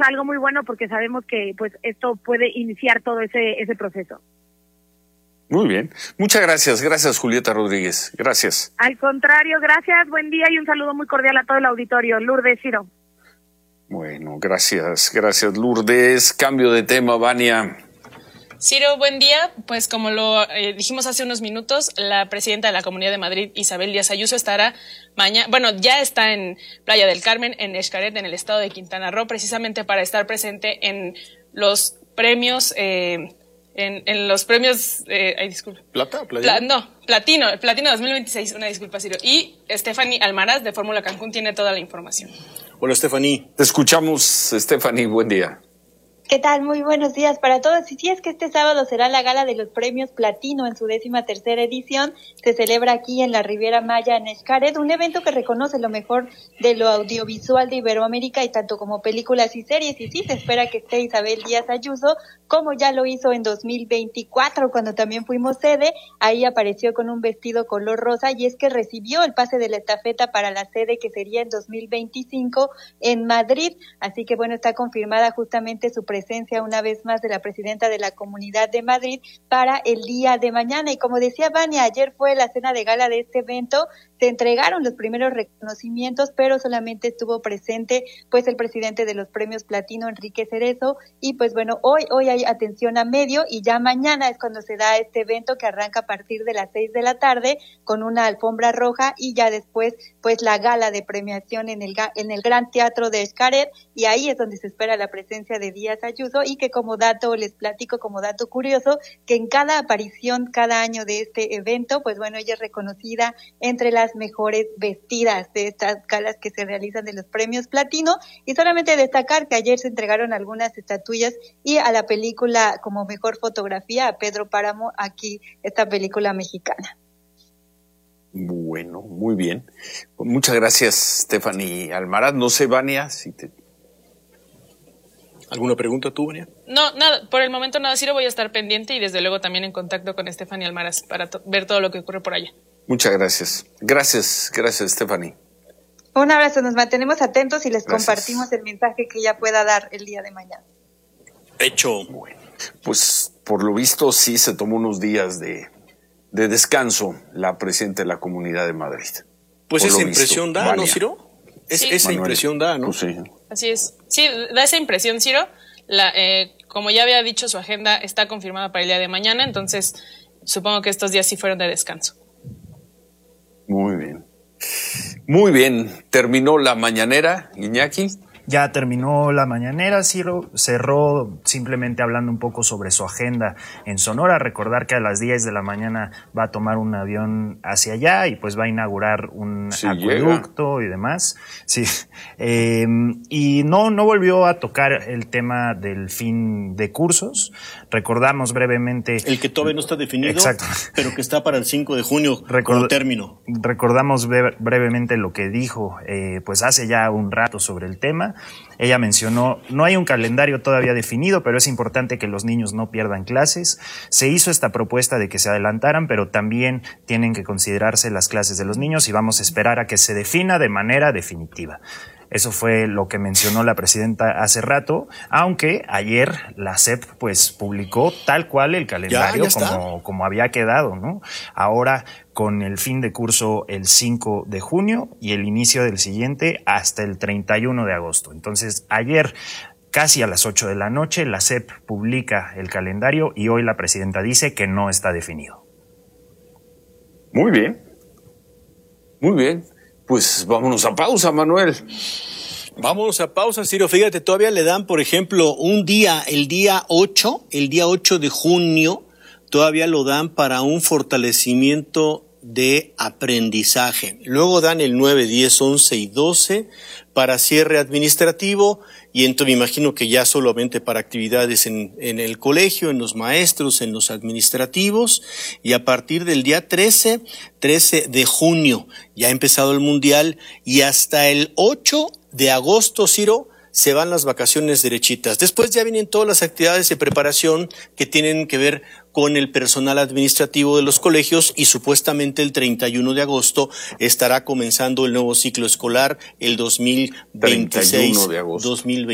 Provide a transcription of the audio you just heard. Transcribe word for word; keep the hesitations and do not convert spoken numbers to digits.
algo muy bueno porque sabemos que pues esto puede iniciar todo ese ese proceso. Muy bien. Muchas gracias. Gracias, Julieta Rodríguez. Gracias. Al contrario, gracias. Buen día y un saludo muy cordial a todo el auditorio. Lourdes, Ciro. Bueno, gracias. Gracias, Lourdes. Cambio de tema, Vania. Ciro, buen día. Pues como lo eh, dijimos hace unos minutos, la presidenta de la Comunidad de Madrid, Isabel Díaz Ayuso, estará mañana, bueno, ya está en Playa del Carmen, en Xcaret, en el estado de Quintana Roo, precisamente para estar presente en los premios, eh, en, en los premios, eh, ay, disculpe. ¿Plata? Pla, no, Platino, Platino dos mil veintiséis, una disculpa, Ciro. Y Stephanie Almaraz, de Fórmula Cancún, tiene toda la información. Hola, Stephanie. Te escuchamos, Stephanie, buen día. ¿Qué tal? Muy buenos días para todos. Y sí, es que este sábado será la gala de los premios Platino en su décima tercera edición. Se celebra aquí en la Riviera Maya, en Xcaret, un evento que reconoce lo mejor de lo audiovisual de Iberoamérica y tanto como películas y series. Y sí, se espera que esté Isabel Díaz Ayuso, como ya lo hizo en dos mil veinticuatro, cuando también fuimos sede. Ahí apareció con un vestido color rosa y es que recibió el pase de la estafeta para la sede que sería en dos mil veinticinco en Madrid. Así que bueno, está confirmada justamente su presencia una vez más de la presidenta de la Comunidad de Madrid para el día de mañana. Y como decía Vania, ayer fue la cena de gala de este evento, se entregaron los primeros reconocimientos, pero solamente estuvo presente pues el presidente de los premios Platino, Enrique Cerezo, y pues bueno, hoy, hoy hay atención a medio y ya mañana es cuando se da este evento que arranca a partir de las seis de la tarde con una alfombra roja y ya después pues la gala de premiación en el, en el Gran Teatro de Xcaret, y ahí es donde se espera la presencia de Díaz Ayuso. Y que como dato, les platico como dato curioso, que en cada aparición, cada año de este evento, pues bueno, ella es reconocida entre las mejores vestidas de estas galas que se realizan de los premios Platino. Y solamente destacar que ayer se entregaron algunas estatuillas y a la película como mejor fotografía a Pedro Páramo, aquí esta película mexicana. Bueno, muy bien. Muchas gracias, Stephanie Almaraz. No sé, Vania, si te... ¿Alguna pregunta tú, Vania? No, nada, por el momento nada, Ciro, voy a estar pendiente y desde luego también en contacto con Stephanie Almaraz para to- ver todo lo que ocurre por allá. Muchas gracias. Gracias, gracias, Stephanie. Un abrazo, nos mantenemos atentos y les Gracias. Compartimos el mensaje que ella pueda dar el día de mañana. Hecho. Bueno, pues por lo visto sí se tomó unos días de, de descanso la presidenta de la Comunidad de Madrid. Pues por esa lo visto. impresión da, Vania. ¿no, Ciro? Es, Sí. esa Manuel. impresión da, ¿no? Pues sí. Así es. Sí, da esa impresión, Ciro. La, eh, como ya había dicho, su agenda está confirmada para el día de mañana, entonces supongo que estos días sí fueron de descanso. Muy bien. Muy bien. Terminó la mañanera, Iñaki. Ya terminó la mañanera, Ciro, cerró simplemente hablando un poco sobre su agenda en Sonora. Recordar que a las diez de la mañana va a tomar un avión hacia allá y pues va a inaugurar un Sí, acueducto llega. y demás. Sí. Eh, y no, no volvió a tocar el tema del fin de cursos. Recordamos brevemente... El que todavía no está definido, Exacto. pero que está para el cinco de junio Record- como término. Recordamos bre- brevemente lo que dijo eh, pues hace ya un rato sobre el tema. Ella mencionó, no hay un calendario todavía definido, pero es importante que los niños no pierdan clases. Se hizo esta propuesta de que se adelantaran, pero también tienen que considerarse las clases de los niños y vamos a esperar a que se defina de manera definitiva. Eso fue lo que mencionó la presidenta hace rato, aunque ayer la S E P pues publicó tal cual el calendario Ya, ya como, como había quedado, ¿no? Ahora con el fin de curso el cinco de junio y el inicio del siguiente hasta el treinta y uno de agosto. Entonces, ayer casi a las ocho de la noche la S E P publica el calendario y hoy la presidenta dice que no está definido. Muy bien. Muy bien. Pues vámonos a pausa, Manuel. Vamos a pausa, Ciro. Fíjate, todavía le dan, por ejemplo, un día, el día ocho, el día ocho de junio, todavía lo dan para un fortalecimiento de aprendizaje. Luego dan el nueve, diez, once y doce para cierre administrativo y entonces me imagino que ya solamente para actividades en, en el colegio, en los maestros, en los administrativos, y a partir del día trece, trece de junio ya ha empezado el mundial y hasta el ocho de agosto, Ciro, se van las vacaciones derechitas. Después ya vienen todas las actividades de preparación que tienen que ver con el personal administrativo de los colegios y supuestamente el treinta y uno de agosto estará comenzando el nuevo ciclo escolar, el dos mil veintiséis, treinta y uno de agosto. dos mil veintiséis.